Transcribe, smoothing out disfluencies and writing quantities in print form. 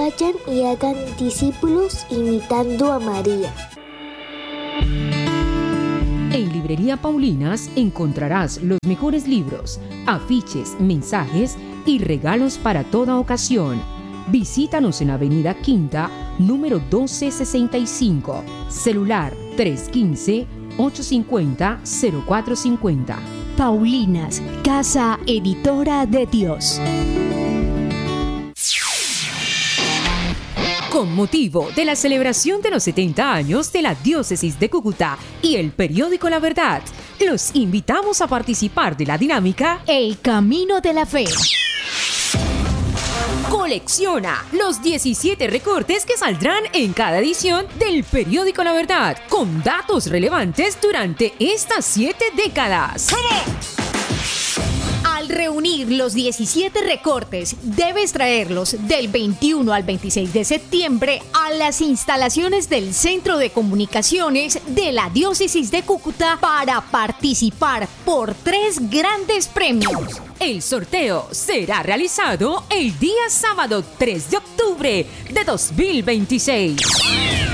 Vayan y hagan discípulos imitando a María. En Librería Paulinas encontrarás los mejores libros, afiches, mensajes y regalos para toda ocasión. Visítanos en Avenida Quinta, número 1265. Celular 315-850-0450. Paulinas, Casa Editora de Dios. Con motivo de la celebración de los 70 años de la Diócesis de Cúcuta y el periódico La Verdad, los invitamos a participar de la dinámica El Camino de la Fe. Colecciona los 17 recortes que saldrán en cada edición del periódico La Verdad, con datos relevantes durante estas 7 décadas. Al reunir los 17 recortes, debes traerlos del 21 al 26 de septiembre a las instalaciones del Centro de Comunicaciones de la Diócesis de Cúcuta para participar por 3 grandes premios. El sorteo será realizado el día sábado 3 de octubre de 2026.